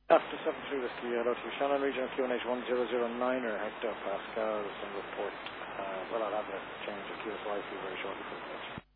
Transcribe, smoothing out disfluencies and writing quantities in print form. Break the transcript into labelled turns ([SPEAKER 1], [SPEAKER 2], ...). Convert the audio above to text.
[SPEAKER 1] After 73 Whiskey, hello to you. Shannon Regional QNH 1009er hectopascals and report. Well, I'll have a change of QSY for you very shortly for the